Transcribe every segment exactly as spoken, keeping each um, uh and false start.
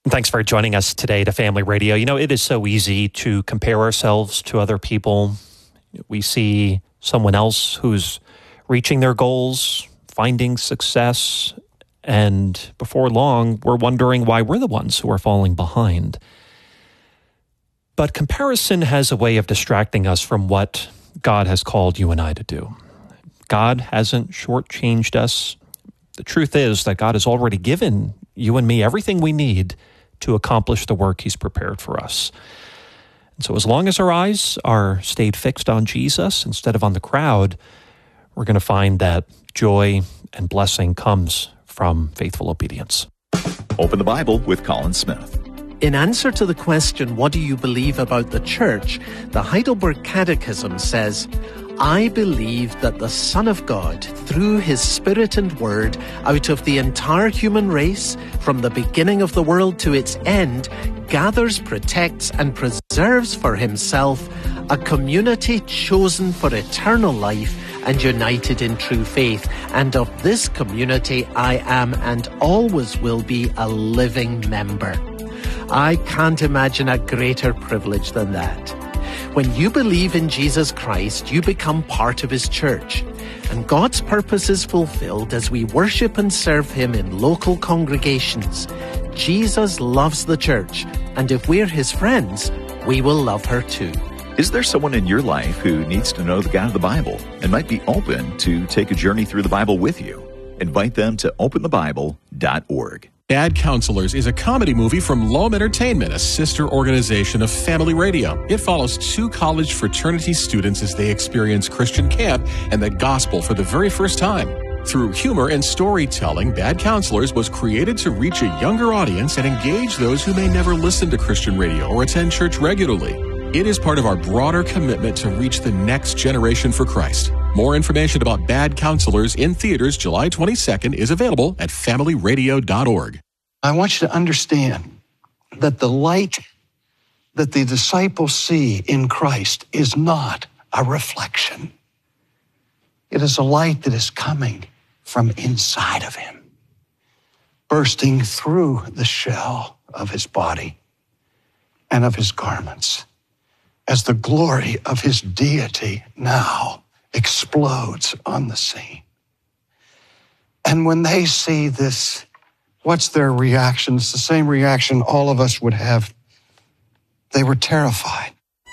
Thanks for joining us today to Family Radio. You know, it is so easy to compare ourselves to other people. We see someone else who's reaching their goals, finding success, and before long, we're wondering why we're the ones who are falling behind. But comparison has a way of distracting us from what God has called you and I to do. God hasn't shortchanged us. The truth is that God has already given you and me everything we need to accomplish the work He's prepared for us. And so as long as our eyes are stayed fixed on Jesus instead of on the crowd, we're going to find that joy and blessing comes from faithful obedience. Open the Bible with Colin Smith. In answer to the question, what do you believe about the church? The Heidelberg Catechism says, I believe that the Son of God, through His Spirit and Word, out of the entire human race, from the beginning of the world to its end, gathers, protects, and preserves for Himself a community chosen for eternal life and united in true faith. And of this community I am and always will be a living member. I can't imagine a greater privilege than that. When you believe in Jesus Christ, you become part of His church. And God's purpose is fulfilled as we worship and serve Him in local congregations. Jesus loves the church, and if we're His friends, we will love her too. Is there someone in your life who needs to know the God of the Bible and might be open to take a journey through the Bible with you? Invite them to open the bible dot org. Bad Counselors is a comedy movie from Loam Entertainment, a sister organization of Family Radio. It follows two college fraternity students as they experience Christian camp and the gospel for the very first time. Through humor and storytelling, Bad Counselors was created to reach a younger audience and engage those who may never listen to Christian radio or attend church regularly. It is part of our broader commitment to reach the next generation for Christ. More information about Bad Counselors in theaters July twenty-second is available at family radio dot org. I want you to understand that the light that the disciples see in Christ is not a reflection. It is a light that is coming from inside of Him, bursting through the shell of His body and of His garments, as the glory of His deity now explodes on the scene. And when they see this, what's their reaction? It's the same reaction all of us would have. They were terrified.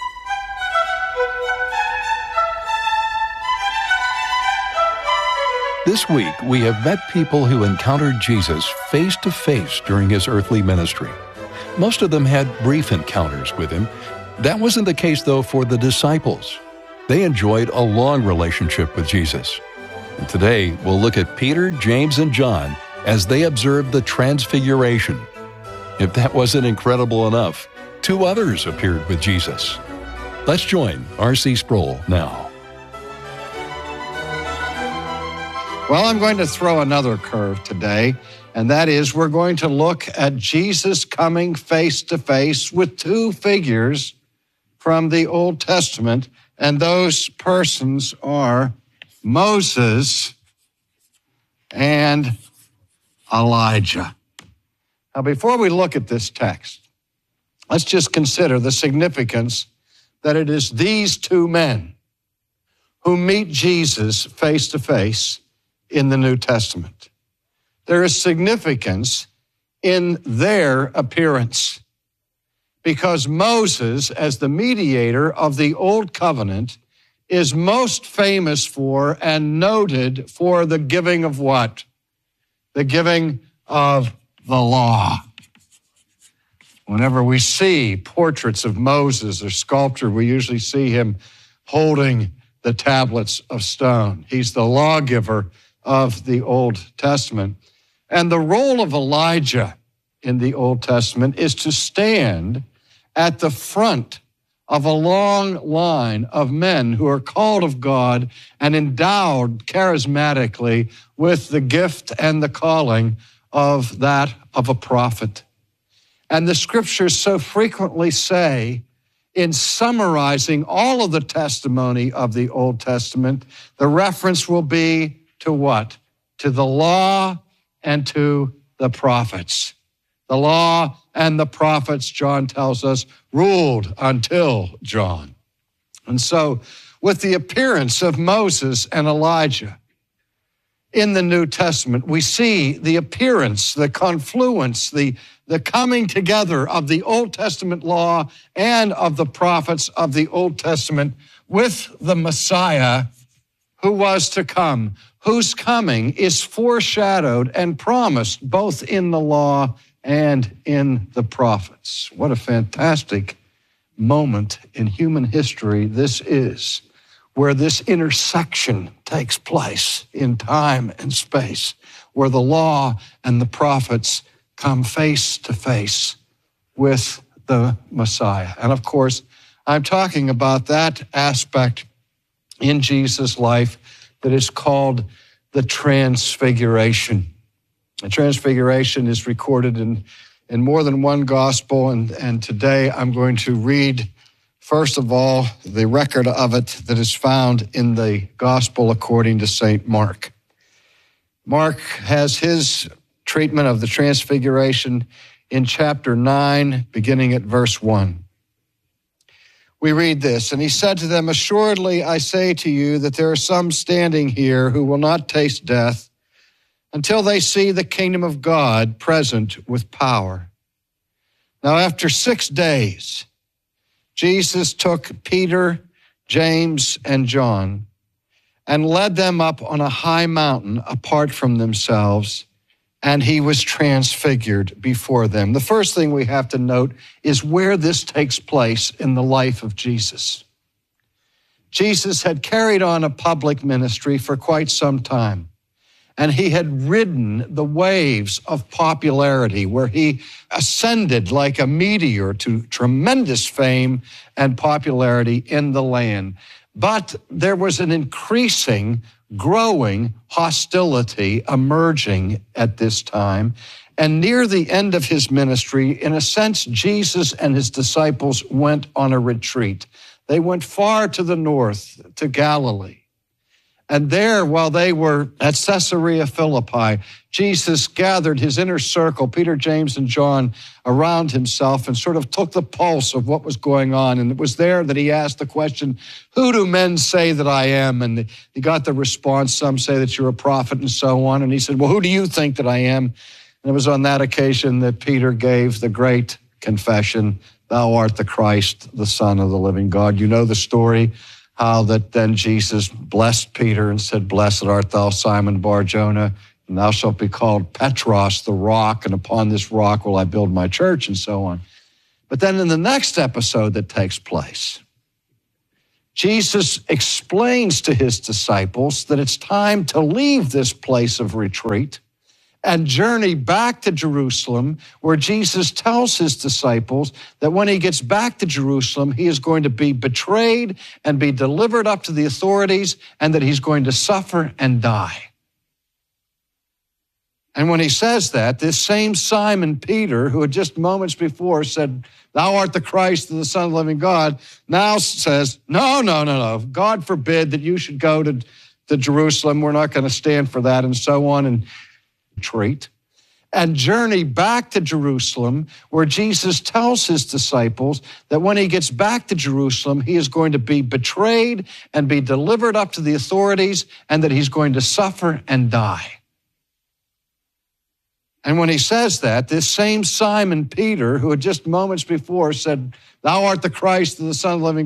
This week, we have met people who encountered Jesus face to face during His earthly ministry. Most of them had brief encounters with Him. That wasn't the case, though, for the disciples. They enjoyed a long relationship with Jesus. And today, we'll look at Peter, James, and John as they observed the Transfiguration. If that wasn't incredible enough, two others appeared with Jesus. Let's join R C Sproul now. Well, I'm going to throw another curve today, and that is we're going to look at Jesus coming face to face with two figures from the Old Testament, and those persons are Moses and Elijah. Now, before we look at this text, let's just consider the significance that it is these two men who meet Jesus face to face in the New Testament. There is significance in their appearance because Moses, as the mediator of the Old Covenant, is most famous for and noted for the giving of what? The giving of the law. Whenever we see portraits of Moses or sculpture, we usually see him holding the tablets of stone. He's the lawgiver of the Old Testament. And the role of Elijah in the Old Testament is to stand at the front of a long line of men who are called of God and endowed charismatically with the gift and the calling of that of a prophet. And the scriptures so frequently say, in summarizing all of the testimony of the Old Testament, the reference will be to what? To the law and to the prophets. The law and the prophets, John tells us, ruled until John. And so, with the appearance of Moses and Elijah in the New Testament, we see the appearance, the confluence, the, the coming together of the Old Testament law and of the prophets of the Old Testament with the Messiah who was to come, whose coming is foreshadowed and promised both in the law and in the prophets. What a fantastic moment in human history this is, where this intersection takes place in time and space, where the law and the prophets come face to face with the Messiah. And of course, I'm talking about that aspect in Jesus' life that is called the Transfiguration. The Transfiguration is recorded in, in more than one gospel, and, and today I'm going to read, first of all, the record of it that is found in the gospel according to Saint Mark. Mark has his treatment of the Transfiguration in chapter nine, beginning at verse one. We read this, and he said to them, "Assuredly, I say to you that there are some standing here who will not taste death until they see the kingdom of God present with power." Now, after six days, Jesus took Peter, James, and John and led them up on a high mountain apart from themselves, and he was transfigured before them. The first thing we have to note is where this takes place in the life of Jesus. Jesus had carried on a public ministry for quite some time, and he had ridden the waves of popularity where he ascended like a meteor to tremendous fame and popularity in the land. But there was an increasing, growing hostility emerging at this time. And near the end of his ministry, in a sense, Jesus and his disciples went on a retreat. They went far to the north, to Galilee. And there, while they were at Caesarea Philippi, Jesus gathered his inner circle, Peter, James, and John, around himself and sort of took the pulse of what was going on. And it was there that he asked the question, "Who do men say that I am?" And he got the response, "Some say that you're a prophet," and so on. And he said, "Well, who do you think that I am?" And it was on that occasion that Peter gave the great confession, "Thou art the Christ, the Son of the living God." You know the story. How that then Jesus blessed Peter and said, "Blessed art thou, Simon Bar-Jonah, and thou shalt be called Petros, the rock, and upon this rock will I build my church," and so on. But then in the next episode that takes place, Jesus explains to his disciples that it's time to leave this place of retreat and journey back to Jerusalem, where Jesus tells his disciples that when he gets back to Jerusalem, he is going to be betrayed and be delivered up to the authorities, and that he's going to suffer and die. And when he says that, this same Simon Peter, who had just moments before said, "Thou art the Christ, the Son of the living God," now says, no, no, no, no. God forbid that you should go to, to Jerusalem. We're not going to stand for that, and so on. And retreat and journey back to Jerusalem, where Jesus tells his disciples that when he gets back to Jerusalem, he is going to be betrayed and be delivered up to the authorities, and that he's going to suffer and die. And when he says that, this same Simon Peter, who had just moments before said, "Thou art the Christ, the Son of the living